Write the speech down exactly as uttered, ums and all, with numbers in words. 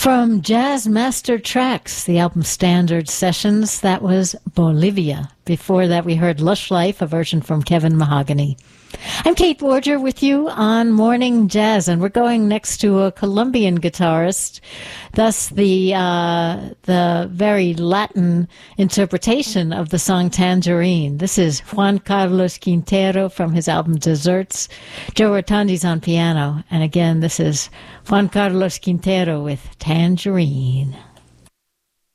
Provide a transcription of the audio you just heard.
From Jazz Master Tracks, the album Standard Sessions, that was Bolivia. Before that, we heard Lush Life, a version from Kevin Mahogany. I'm Kate Borger with you on Morning Jazz, and we're going next to a Colombian guitarist, thus the uh, the very Latin interpretation of the song Tangerine. This is Juan Carlos Quintero from his album Desserts. Joe Rotondi's on piano, and again, this is Juan Carlos Quintero with Tangerine.